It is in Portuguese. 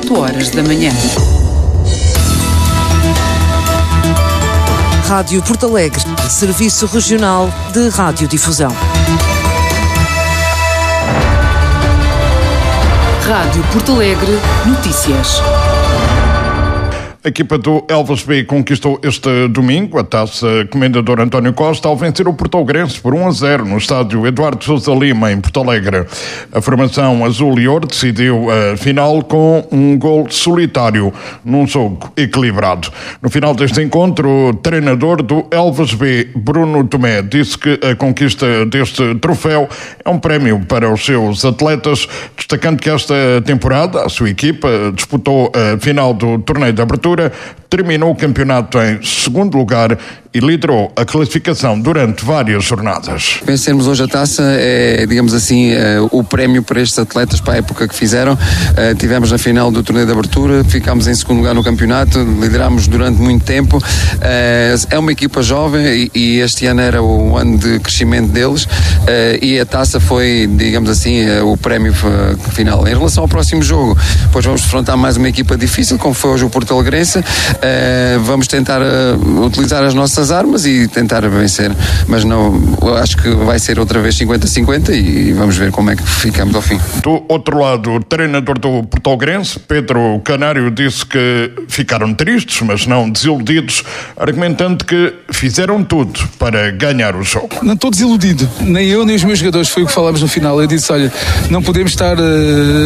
8h. Rádio Porto Alegre, Serviço Regional de Radiodifusão. Rádio Porto Alegre, notícias. A equipa do Elvas B conquistou este domingo a taça Comendador António Costa ao vencer o Portogrense por 1-0 no estádio Eduardo Sousa Lima, em Porto Alegre. A formação azul e ouro decidiu a final com um gol solitário num jogo equilibrado. No final deste encontro, o treinador do Elvas B, Bruno Tomé, disse que a conquista deste troféu é um prémio para os seus atletas, destacando que esta temporada a sua equipa disputou a final do torneio de abertura, terminou o campeonato em segundo lugar e liderou a classificação durante várias jornadas. Vencermos hoje a taça é, digamos assim, o prémio para estes atletas, para a época que fizeram. Tivemos na final do torneio de abertura, ficámos em segundo lugar no campeonato, liderámos durante muito tempo. É uma equipa jovem e este ano era o ano de crescimento deles, e a taça foi, digamos assim, o prémio final. Em relação ao próximo jogo, depois vamos defrontar mais uma equipa difícil, como foi hoje o Porto Alegrense. Vamos tentar utilizar as nossas armas e tentar vencer, mas não, eu acho que vai ser outra vez 50-50 e vamos ver como é que ficamos ao fim. Do outro lado, o treinador do Porto Alegrense, Pedro Canário, disse que ficaram tristes, mas não desiludidos, argumentando que fizeram tudo para ganhar o jogo. Não estou desiludido, nem eu nem os meus jogadores, foi o que falámos no final. Eu disse, olha, não podemos estar